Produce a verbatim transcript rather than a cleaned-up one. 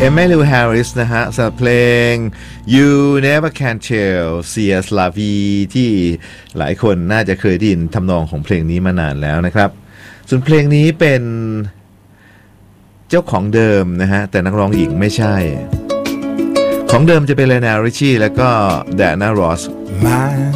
Emmylou Harris นะฮะสำหรับเพลง You Never Can Tell C'est La Vie ที่หลายคนน่าจะเคยได้ยินทำนองของเพลงนี้มานานแล้วนะครับส่วนเพลงนี้เป็นเจ้าของเดิมนะฮะแต่นักร้องหญิงไม่ใช่ของเดิมจะเป็น Lionel Richie แล้วก็ Diana Ross